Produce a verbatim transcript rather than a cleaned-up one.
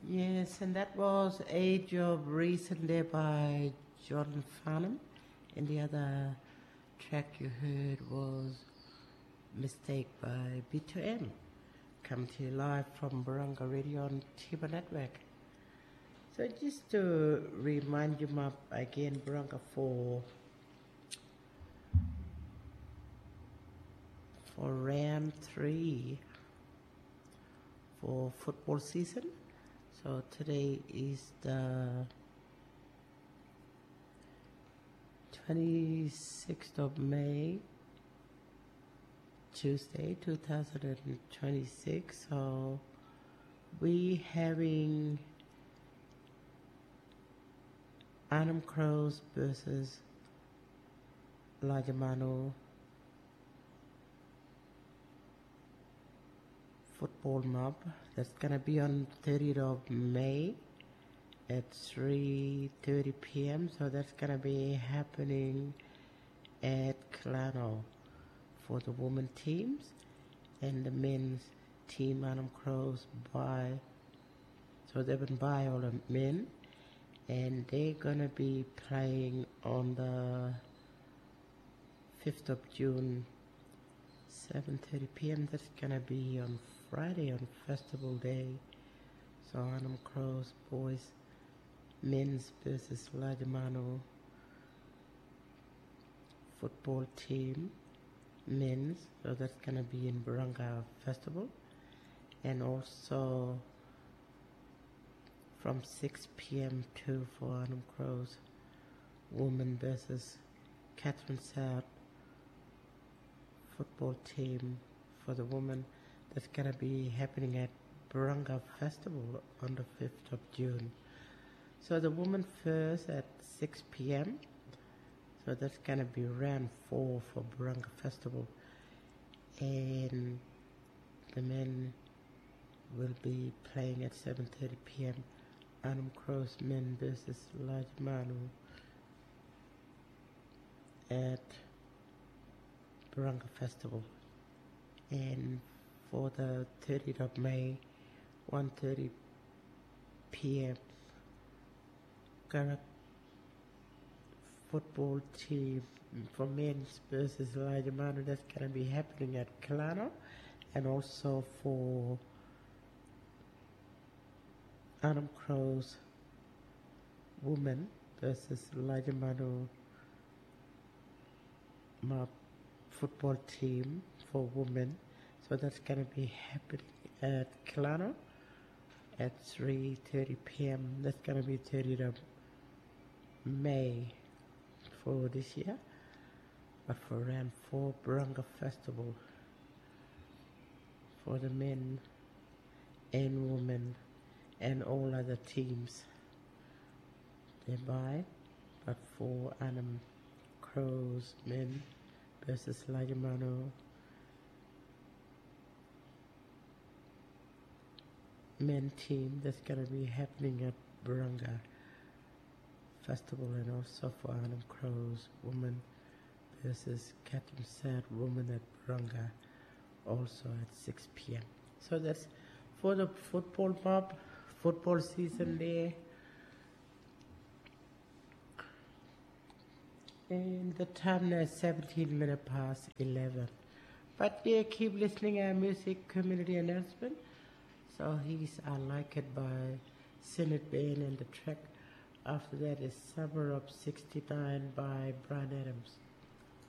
Yes, and that was Age of Reason there by Jordan Farnham. And the other track you heard was Mistake by B two M. Come to you live from Barunga Radio on Tiba Network. So just to remind you up again, Barunga, for for round three for football season. So today is the twenty-sixth of May, Tuesday, two thousand twenty-six. So we having Arnhem Crows versus Lajamano football mob. That's gonna be on thirtieth of May at three thirty p.m. So that's gonna be happening at Clano for the women teams, and the men's team Arnhem Crows by. So they've been by all the men, and they're gonna be playing on the fifth of June, seven thirty p.m. That's gonna be on Friday, on Festival Day. So Arnhem Crows boys men's versus Lajamano football team men's. So that's gonna be in Barunga Festival, and also from six p.m. to for Arnhem Crows women versus Catherine South football team for the women. That's gonna be happening at Barunga Festival on the fifth of June. So the women first at six p.m. So that's gonna be round four for Barunga Festival, and the men will be playing at seven thirty p.m. Arnhem Crows men versus Lajamano at Barunga Festival. And for the thirtieth of May, one thirty p.m. Karak football team for men's versus Lajamano. That's going to be happening at Kalano, and also for Arnhem Crows women versus Lajamano Mob football team for women. So that's going to be happening at Kalano at three thirty p.m. That's going to be thirtieth of May for this year. But for round four, Barunga Festival for the men and women and all other teams thereby. But for Arnhem Crows men versus Lajamano men team, that's going to be happening at Barunga Festival, and also for Arnhem Crows women versus Catherine Sad women at Barunga, also at six p.m. So that's for the football mob, football season there. And the time now is seventeen minutes past eleven. But yeah, keep listening our music community announcement. So he's I Like It by Synod Band, and the track after that is Summer of sixty-nine by Bryan Adams.